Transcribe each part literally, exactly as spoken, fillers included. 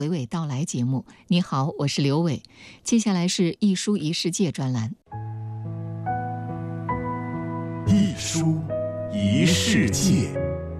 娓娓道来节目，你好，我是刘伟。接下来是一书一世界专栏。 一书一世界。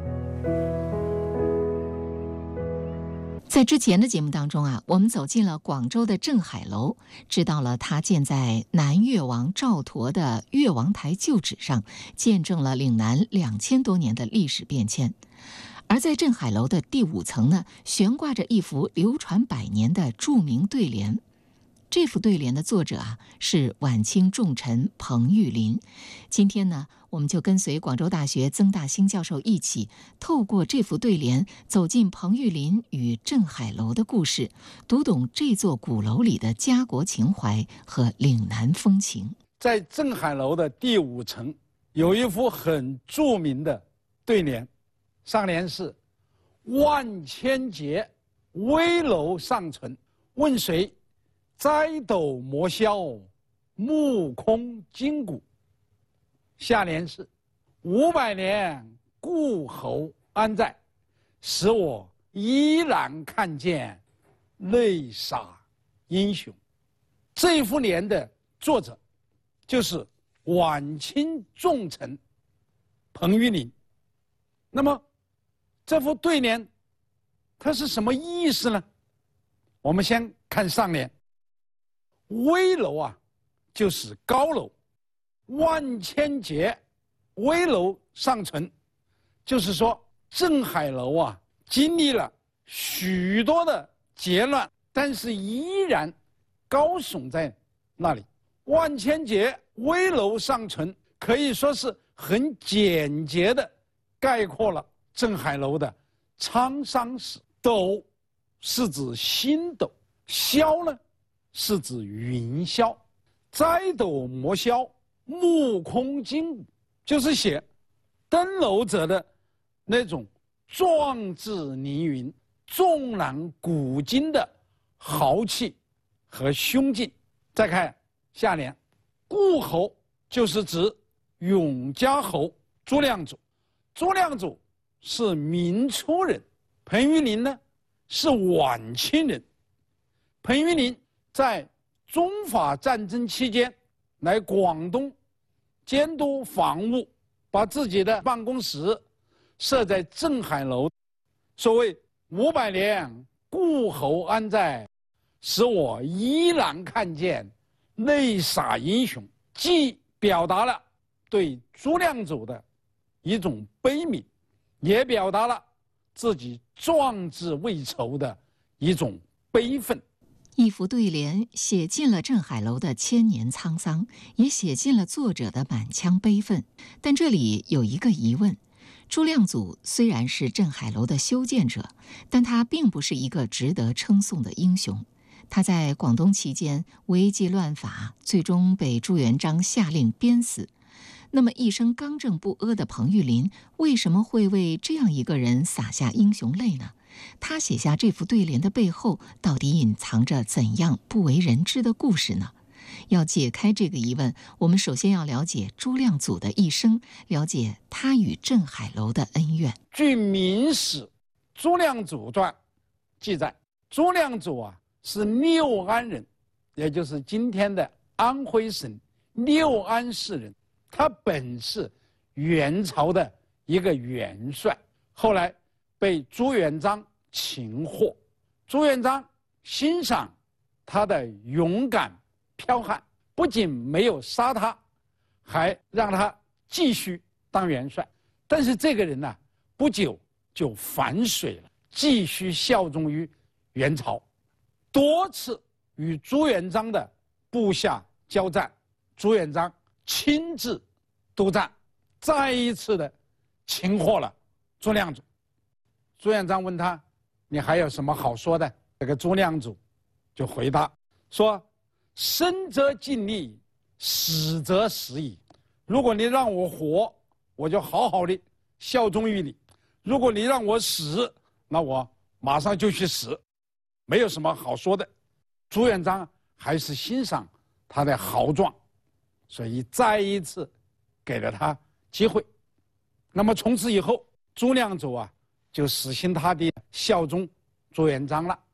在之前的节目当中啊，我们走进了广州的镇海楼，知道了它建在南越王赵佗的越王台旧址上，见证了岭南两千多年的历史变迁。而在镇海楼的第五层呢，悬挂着一幅流传百年的著名对联。这幅对联的作者啊是晚清重臣彭玉麟。今天呢，我们就跟随广州大学曾大兴教授一起，透过这幅对联，走进彭玉麟与镇海楼的故事，读懂这座鼓楼里的家国情怀和岭南风情。 在镇海楼的第五层，有一幅很著名的对联，上联是“万千劫，危楼尚存，问谁？摘斗磨削，目空筋骨”。下联是“五百年，故侯安在？使我依然看见，泪洒英雄”。这幅联的作者就是晚清重臣彭玉麟。那么这幅对联它是什么意思呢？我们先看上联，危楼啊就是高楼，万千劫，危楼尚存，就是说镇海楼啊经历了许多的劫乱，但是依然高耸在那里。万千劫，危楼尚存，可以说是很简洁的概括了镇海楼的沧桑史。斗是指星斗，霄呢是指云霄，摘斗磨削，目空筋骨，就是写登楼者的那种壮志凌云、纵览古今的豪气和胸襟。再看下联，故侯就是指永嘉侯朱亮祖。朱亮祖是明初人，彭玉麟呢是晚清人。彭玉麟在中法战争期间来广东监督防务，把自己的办公室设在镇海楼。所谓五百年，故侯安在？使我依然看见，泪洒英雄。既表达了对朱亮祖的一种悲悯，也表达了自己壮志未酬的一种悲愤。 一幅对联写尽了镇海楼的千年沧桑，也写尽了作者的满腔悲愤。但这里有一个疑问，朱亮祖虽然是镇海楼的修建者，但他并不是一个值得称颂的英雄。他在广东期间违纪乱法，最终被朱元璋下令鞭死。那么一生刚正不阿的彭玉麟为什么会为这样一个人洒下英雄泪呢？他写下这幅对联的背后到底隐藏着怎样不为人知的故事呢？要解开这个疑问，我们首先要了解朱亮祖的一生，了解他与镇海楼的恩怨。 据《明史·朱亮祖传》记载，朱亮祖啊是六安人，也就是今天的安徽省六安市人。他本是元朝的一个元帅，后来被朱元璋擒获。朱元璋欣赏他的勇敢剽悍，不仅没有杀他，还让他继续当元帅。但是这个人呢、啊，不久就反水了，继续效忠于元朝，多次与朱元璋的部下交战，朱元璋亲自督战，再一次的擒获了朱亮祖。朱元璋问他：“你还有什么好说的？”这个朱亮祖就回答说：“生则尽力，死则死矣。如果你让我活，我就好好的效忠于你；如果你让我死，那我马上就去死，没有什么好说的。”朱元璋还是欣赏他的豪壮，所以再一次给了他机会。那么从此以后，朱亮祖啊就死心塌地效忠朱元璋了。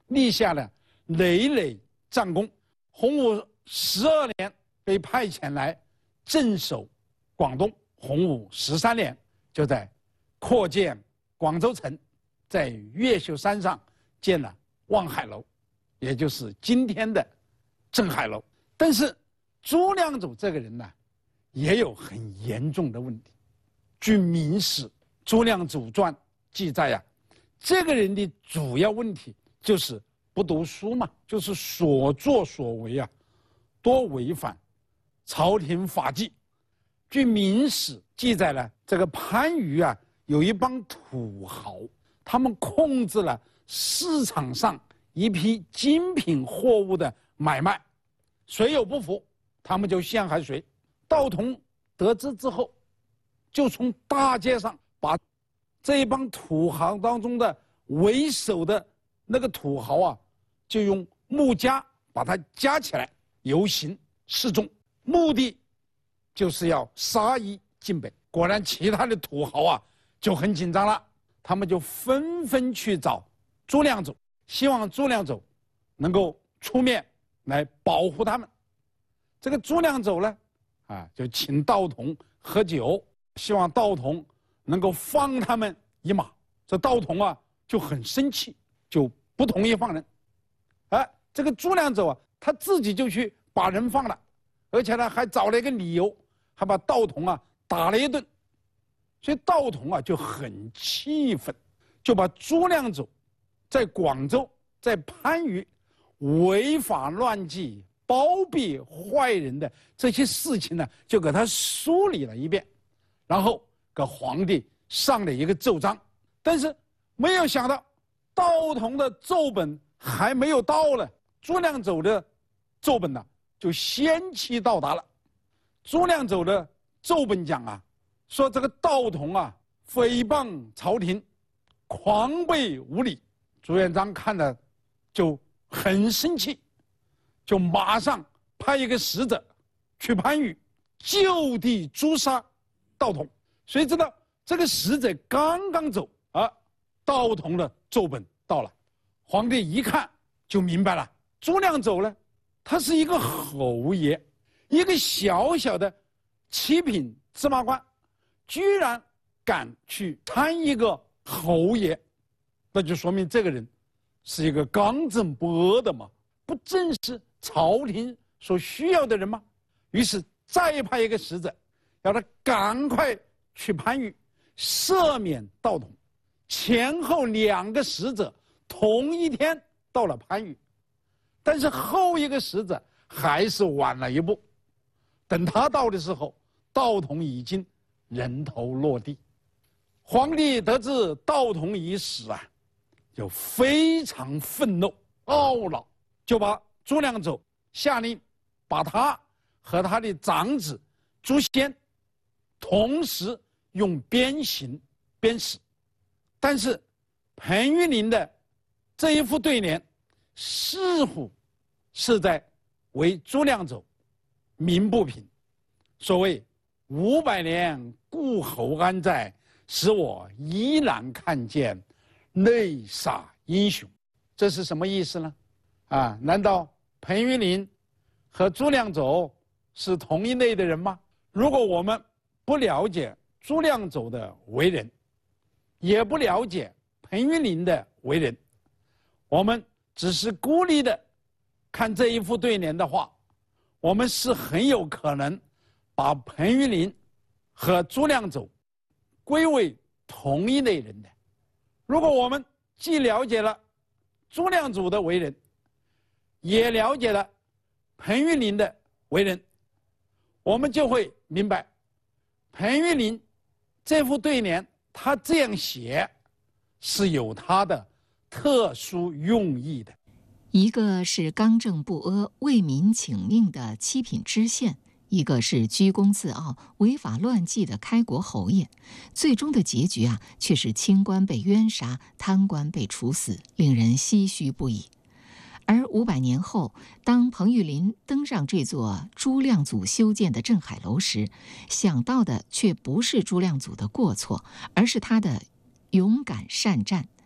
立下了累累战功。洪武十二年被派遣来镇守广东，洪武十三年就在扩建广州城，在越秀山上建了望海楼，也就是今天的镇海楼。但是朱亮祖这个人呢，也有很严重的问题。据《明史·朱亮祖传》记载呀、啊，这个人的主要问题就是不读书嘛，就是所作所为啊，多违反朝廷法纪。据《明史》记载了，这个番禺啊，有一帮土豪，他们控制了市场上一批精品货物的买卖，谁有不服，他们就陷害谁。道童得知之后，就从大街上把这一帮土豪当中的为首的那个土豪啊，就用木夹把他夹起来，游行示众，目的就是要杀一儆百。果然，其他的土豪啊就很紧张了，他们就纷纷去找朱亮祖，希望朱亮祖能够出面来保护他们。这个朱亮祖呢，啊，就请道童喝酒，希望道童能够放他们一马。这道童啊就很生气，就不同意放人。哎，这个朱亮祖啊，他自己就去把人放了，而且呢还找了一个理由，还把道童啊打了一顿。所以道童啊就很气愤，就把朱亮祖在广州、在番禺违法乱纪、包庇坏人的这些事情呢，就给他梳理了一遍，然后给皇帝上了一个奏章。但是没有想到，道童的奏本还没有到呢，朱亮祖的奏本呢就先期到达了。朱亮祖的奏本讲啊，说这个道童啊诽谤朝廷，狂悖无理。朱元璋看了就很生气，就马上派一个使者去番禺就地诛杀道童。谁知道这个使者刚刚走啊，道童的奏本到了。皇帝一看就明白了，朱亮祖呢，他是一个侯爷，一个小小的七品芝麻官，居然敢去贪一个侯爷，那就说明这个人是一个刚正不阿的嘛，不正是朝廷所需要的人吗？于是再派一个使者，要他赶快去番禺赦免道童。前后两个使者同一天到了番禺，但是后一个使者还是晚了一步。等他到的时候，道童已经人头落地。皇帝得知道童已死啊，就非常愤怒懊恼，就把朱亮祖下令把他和他的长子朱仙同时用鞭刑鞭死。但是彭玉麟的这一副对联似乎是在为朱亮祖鸣不平。所谓五百年故侯安在，使我依然看见泪洒英雄。这是什么意思呢？啊，难道彭玉麟和朱亮祖是同一类的人吗？如果我们不了解朱亮祖的为人，也不了解彭玉麟的为人，我们只是孤立的看这一副对联的话，我们是很有可能把彭玉麟和朱亮祖归为同一类人的。如果我们既了解了朱亮祖的为人，也了解了彭玉麟的为人，我们就会明白，彭玉麟这副对联他这样写是有他的特殊用意的。 一个是刚正不阿、为民请命的七品知县，一个是居功自傲、违法乱纪的开国侯爷。最终的结局啊，却是清官被冤杀，贪官被处死，令人唏嘘不已。而五百年后，当彭玉麟登上这座朱亮祖修建的镇海楼时，想到的却不是朱亮祖的过错，而是他的勇敢善战。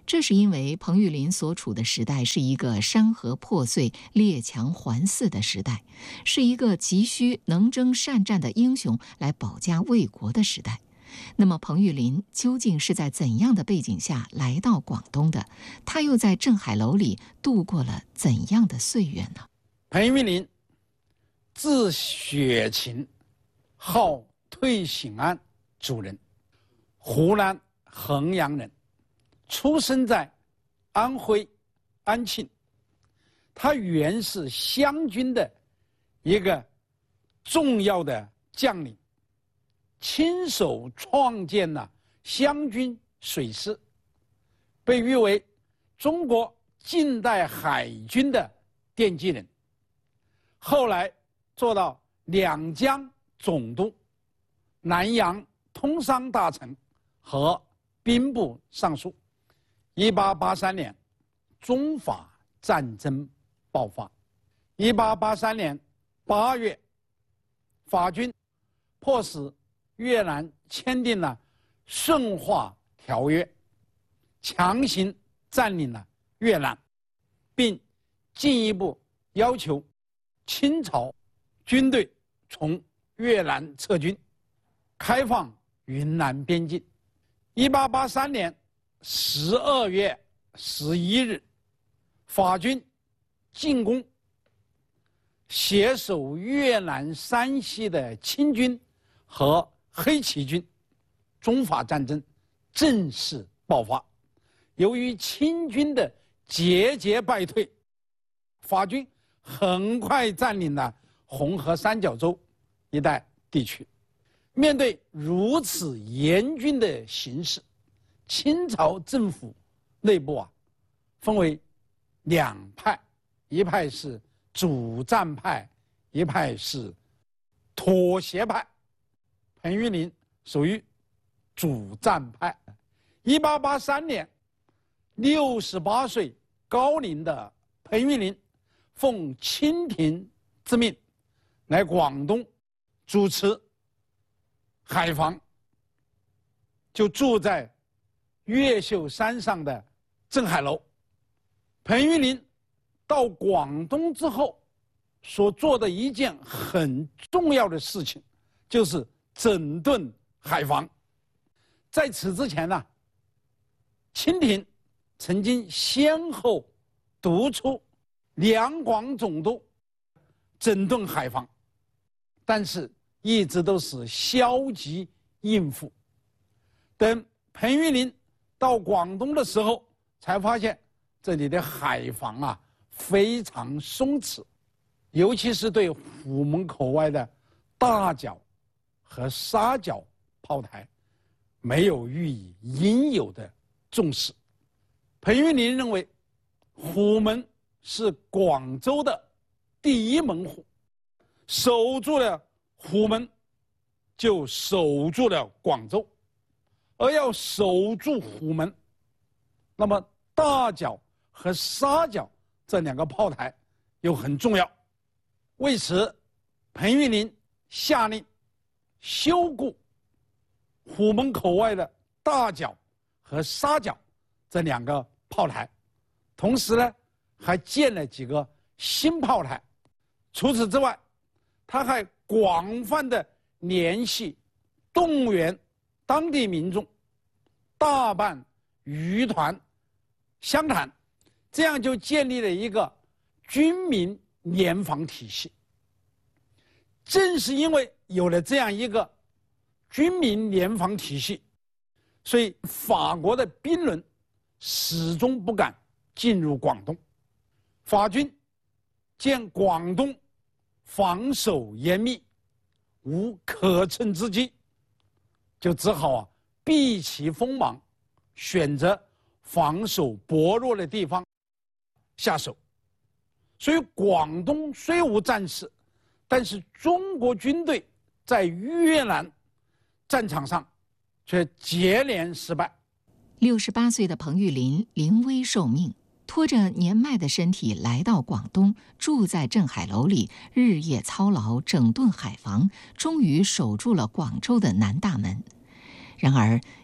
这是因为彭玉麟所处的时代是一个山河破碎、列强环伺的时代，是一个急需能征善战的英雄来保家卫国的时代。那么彭玉麟究竟是在怎样的背景下来到广东的？他又在镇海楼里度过了怎样的岁月呢？ 彭玉麟，字雪芹，号退省安主人，湖南衡阳人，出生在安徽安庆。他原是湘军的一个重要的将领，亲手创建了湘军水师，被誉为中国近代海军的奠基人。后来做到两江总督、南洋通商大臣和兵部尚书。一八八三年，中法战争爆发。一八八三年八月，法军迫使越南签订了顺化条约，强行占领了越南，并进一步要求清朝军队从越南撤军，开放云南边境。一八八三年十二月十一日，法军进攻，携手越南山西的清军和黑旗军，中法战争正式爆发。由于清军的节节败退，法军很快占领了红河三角洲一带地区。面对如此严峻的形势，清朝政府内部啊分为两派，一派是主战派，一派是妥协派。彭玉麟属于主战派。一八八三年，六十八岁高龄的彭玉麟奉清廷之命来广东主持海防，就住在越秀山上的镇海楼。彭玉麟到广东之后所做的一件很重要的事情，就是整顿海防。在此之前呢，清廷曾经先后督促两广总督整顿海防，但是一直都是消极应付。等彭玉麟到广东的时候，才发现这里的海防啊非常松弛，尤其是对虎门口外的大角和沙角炮台没有予以应有的重视。彭玉麟认为虎门是广州的第一门户，守住了虎门就守住了广州，而要守住虎门，那么大角和沙角这两个炮台又很重要。为此，彭玉麟下令修固虎门口外的大角和沙角这两个炮台，同时呢还建了几个新炮台。除此之外，他还广泛的联系动员当地民众，大办渔团湘潭，这样就建立了一个军民联防体系。正是因为有了这样一个军民联防体系，所以法国的兵轮始终不敢进入广东。法军见广东防守严密，无可乘之机，就只好啊避其锋芒，选择防守薄弱的地方下手。所以广东虽无战事，但是中国军队在越南战场上却接连失败。 六十八岁的彭玉麟临危受命，拖着年迈的身体来到广东，住在镇海楼里，日夜操劳整顿海防，终于守住了广州的南大门。然而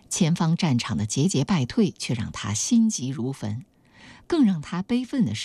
前方战场的节节败退却让他心急如焚。更让他悲愤的是，